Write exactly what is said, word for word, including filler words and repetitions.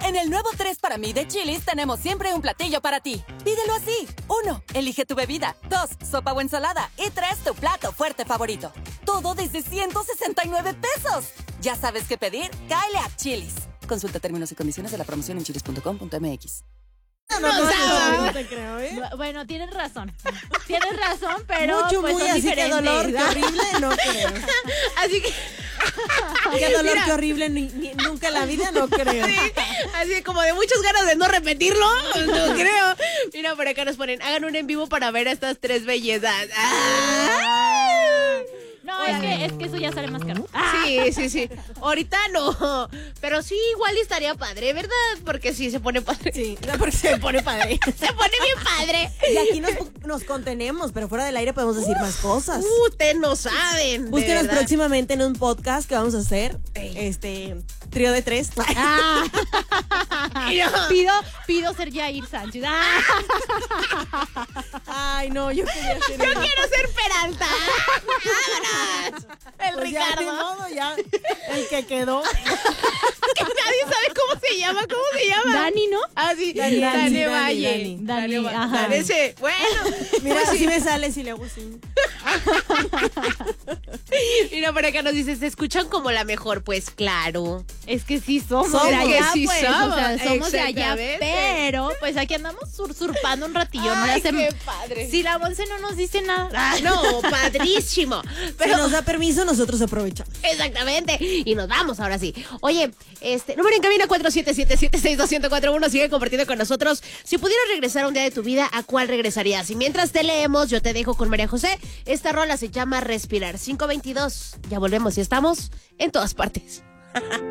En el nuevo tres para mí de Chili's tenemos siempre un platillo para ti. Pídelo así. Uno, elige tu bebida. Dos, sopa o ensalada. Y tres, tu plato fuerte favorito. Todo desde ciento sesenta y nueve pesos. ¿Ya sabes qué pedir? Cáele a Chili's. Consulta términos y condiciones de la promoción en chilis punto com punto m x. No, no, no, no, no te creo, ¿eh? Bueno, tienes razón. Tienes razón, pero Mucho, pues muy son así que diferentes. dolor, qué horrible, no creo. Así que... Qué dolor, Mira. qué horrible, ni- ni- nunca en la vida no creo. Sí, así como de muchas ganas de no repetirlo, no creo. Mira, por acá nos ponen, hagan un en vivo para ver a estas tres bellezas. ¡Ah! No, es que, es que eso ya sale más caro. Ah, Sí, sí, sí. Ahorita no. Pero sí, igual estaría padre, ¿verdad? Porque sí, se pone padre. Sí, no, porque se pone padre. Se pone bien padre. Y aquí nos, nos contenemos, pero fuera del aire podemos decir más cosas. Uh, Ustedes no saben. de Búsquenos verdad. próximamente en un podcast que vamos a hacer. Ey. Este, trío de tres. ah. Mira. pido, pido ser Jair Sánchez. Ah. Ay, no, yo quería ser Yo él. quiero ser Peralta. ¡Vámonos! El Pues ya, Ricardo. de modo, ya. El que quedó. Que nadie sabe cómo se llama. ¿Cómo se llama? Dani, ¿no? Ah, sí. Dani, Dani, Dani, Valle. Dani, Dani, Va- ajá. Dani, ese. Bueno. Mira, pues así sí. me sale si le hago así. Mira, por acá nos dice, ¿se escuchan como la mejor? Pues claro. Es que sí somos, Somos. de allá, Que sí pues, somos, o sea, somos de allá, exactamente. pero pues aquí andamos usurpando un ratillo, ¿no? Ay, Ya se- qué padre. Si la Monse no nos dice nada. Ah, no, padrísimo. Pero Si nos da permiso, nosotros aprovechamos. exactamente. Y nos vamos ahora sí. Oye, este, número en cabina cuatro siete siete, siete seis dos, uno cero cuatro uno. Sigue compartiendo con nosotros. Si pudieras regresar a un día de tu vida, ¿a cuál regresarías? Y mientras te leemos, yo te dejo con María José. Esta rola se llama Respirar. cinco veintidós. Ya volvemos y estamos en todas partes.